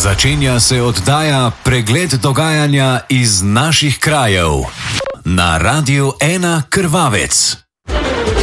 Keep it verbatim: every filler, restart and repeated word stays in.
Začenja se oddaja Pregled dogajanja iz naših krajev na Radiu ena Krvavec.